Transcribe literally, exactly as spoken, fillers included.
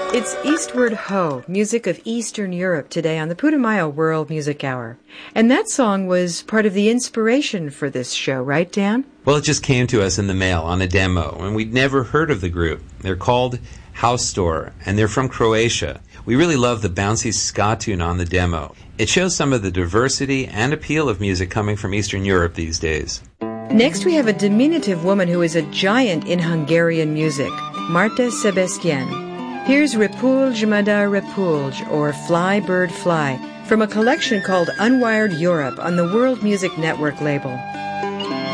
It's Eastward Ho, music of Eastern Europe today on the Putumayo World Music Hour. And that song was part of the inspiration for this show, right, Dan? Well, it just came to us in the mail on a demo, and we'd never heard of the group. They're called Haustor, and they're from Croatia. We really love the bouncy ska tune on the demo. It shows some of the diversity and appeal of music coming from Eastern Europe these days. Next, we have a diminutive woman who is a giant in Hungarian music, Marta Sebestyén. Here's Repulge Mada Repulge, or Fly Bird Fly, from a collection called Unwired Europe on the World Music Network label.